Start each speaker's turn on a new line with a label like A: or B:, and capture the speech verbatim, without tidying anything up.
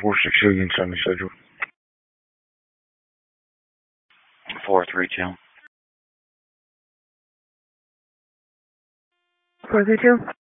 A: four six two against on the schedule. four three two.
B: four three two?